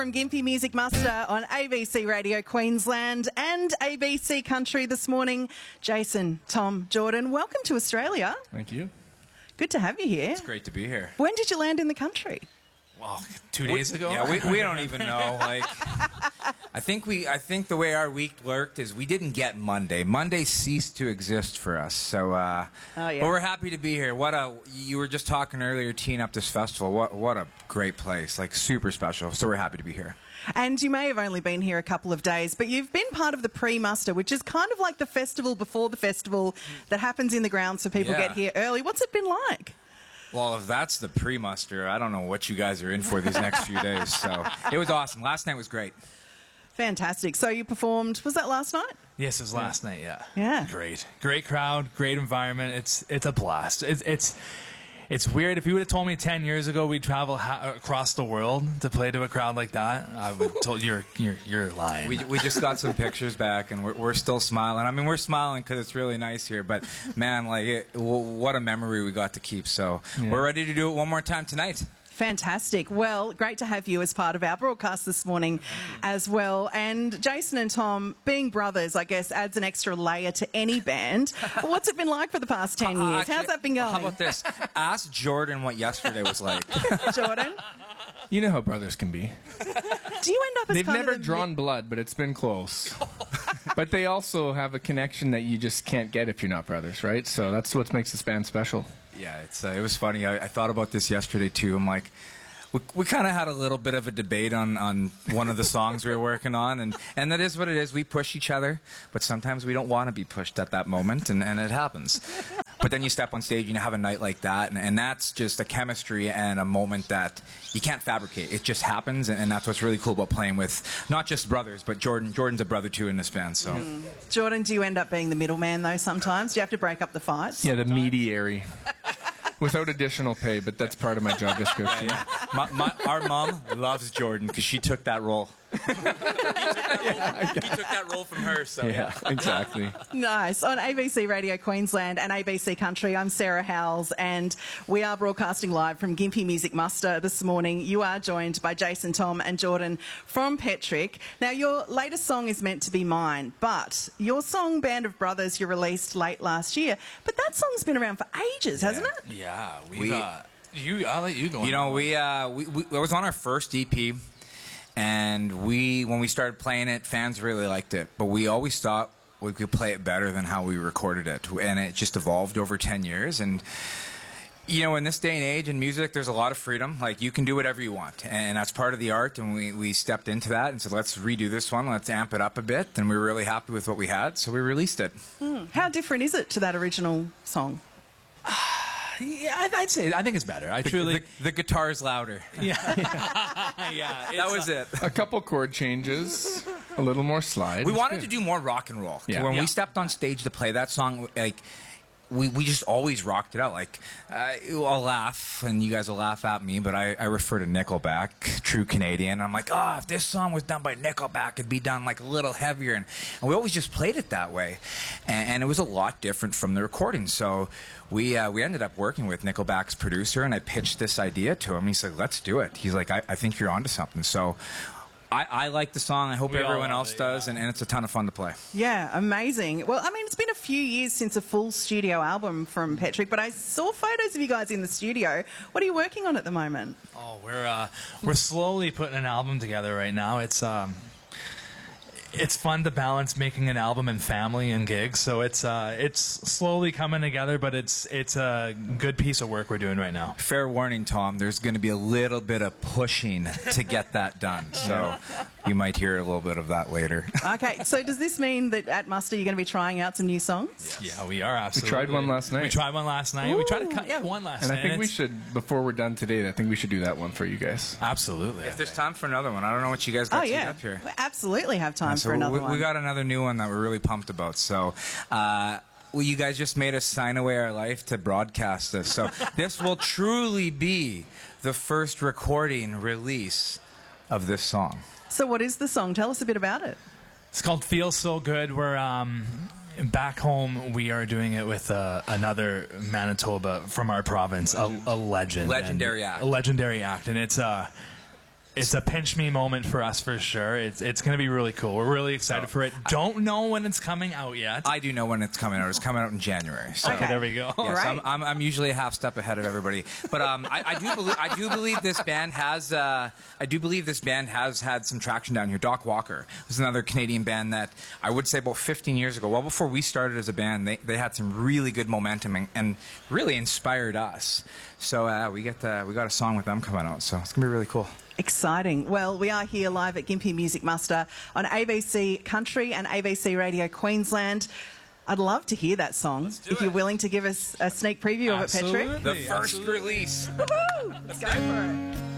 From Gympie Music Muster on ABC Radio Queensland and ABC Country this morning. Jason, Tom, Jordan, welcome to Australia. Thank you. Good to have you here. It's great to be here. When did you land in the country? Well, 2 days ago. Yeah, we don't even know. Like, I think the way our week worked is we didn't get Monday. Monday ceased to exist for us. So, but we're happy to be here. You were just talking earlier, teeing up this festival. What a great place. Like, super special. So we're happy to be here. And you may have only been here a couple of days, but you've been part of the pre-muster, which is kind of like the festival before the festival that happens in the grounds so people get here early. What's it been like? Well, if that's the pre-muster, I don't know what you guys are in for these next few days. So it was awesome. Last night was great. Fantastic. So you performed, was that last night? Yes, it was last night, yeah. Yeah. Great crowd, great environment. It's a blast. It's weird. If you would have told me 10 years ago we'd travel across the world to play to a crowd like that, I would have told you you're lying. We just got some pictures back, and we're still smiling. I mean, we're smiling because it's really nice here, but man, what a memory we got to keep. So we're ready to do it one more time tonight. Fantastic. Well, great to have you as part of our broadcast this morning as well. And Jason and Tom, being brothers, I guess, adds an extra layer to any band. What's it been like for the past 10 years? Actually, how's that been going? How about this? Ask Jordan what yesterday was like. Jordan? You know how brothers can be. Do you end up as They've kind never of the... drawn blood, but it's been close. But they also have a connection that you just can't get if you're not brothers, right? So that's what makes this band special. Yeah, it was funny. I thought about this yesterday, too. I'm like, we kind of had a little bit of a debate on one of the songs we were working on, and that is what it is. We push each other, but sometimes we don't want to be pushed at that moment, and it happens. But then you step on stage and you have a night like that, and that's just a chemistry and a moment that you can't fabricate. It just happens, and that's what's really cool about playing with not just brothers, but Jordan's a brother too in this band. So, Jordan, do you end up being the middleman though sometimes? Do you have to break up the fights? Yeah, the mediary. Without additional pay, but that's part of my job description. Our mom loves Jordan because she took that role. He took that role from her. So yeah, exactly. Nice. On ABC Radio Queensland and ABC Country, I'm Sarah Howells, and we are broadcasting live from Gympie Music Muster this morning. You are joined by Jason, Tom and Jordan from Petrick. Now, your latest song is meant to be mine, but your song Band of Brothers you released late last year, but that song's been around for ages, hasn't it? Yeah, I'll let you go. You know, it was on our first EP. And when we started playing it, fans really liked it. But we always thought we could play it better than how we recorded it. And it just evolved over 10 years. And, you know, in this day and age in music, there's a lot of freedom. Like, you can do whatever you want. And that's part of the art. And we stepped into that and said, let's redo this one. Let's amp it up a bit. And we were really happy with what we had. So we released it. How different is it to that original song? Yeah, I'd say I think it's better. The guitar's louder. Yeah. That was it. A couple chord changes, a little more slide. We wanted to do more rock and roll. Yeah. When we stepped on stage to play that song, like, we just always rocked it out. Like, I'll laugh, and you guys will laugh at me, but I refer to Nickelback, true Canadian. I'm like, if this song was done by Nickelback, it'd be done like a little heavier. And we always just played it that way. And it was a lot different from the recording. So we ended up working with Nickelback's producer, and I pitched this idea to him. He's like, let's do it. He's like, I think you're onto something. So I like the song. I hope everyone else does, and it's a ton of fun to play. Yeah, amazing. Well, I mean, it's been a few years since a full studio album from Petrick, but I saw photos of you guys in the studio. What are you working on at the moment? Oh, we're slowly putting an album together right now. It's fun to balance making an album and family and gigs, so it's slowly coming together, but it's a good piece of work we're doing right now. Fair warning, Tom, there's going to be a little bit of pushing to get that done, so you might hear a little bit of that later. Okay, so does this mean that at Muster you're going to be trying out some new songs? Yes. Yeah, we are, absolutely. We tried one last night. We tried one last night. Ooh. We tried to cut one last night. And I think we should, before we're done today, I think we should do that one for you guys. Absolutely. If there's time for another one, I don't know what you guys got teed up here. We absolutely have time so for another one. We got another new one that we're really pumped about. So, you guys just made us sign away our life to broadcast this. So this will truly be the first recording release of this song. So what is the song? Tell us a bit about it. It's called Feel So Good. We're back home, we are doing it with another Manitoba from our province, a legend. Legendary act. A legendary act. And it's It's a pinch me moment for us for sure. It's going to be really cool. We're really excited for it. Don't know when it's coming out yet. I do know when it's coming out. It's coming out in January. So. Okay, there we go. Yeah, Right. so I'm usually a half step ahead of everybody, but I do believe this band has had some traction down here. Doc Walker was another Canadian band that I would say about 15 years ago, well before we started as a band, they had some really good momentum and really inspired us. So we got a song with them coming out, so it's gonna be really cool. Exciting. Well, we are here live at Gympie Music Muster on ABC Country and ABC Radio Queensland. I'd love to hear that song if you're willing to give us a sneak preview of it, Patrick. The first release. Woohoo! Let's go for it.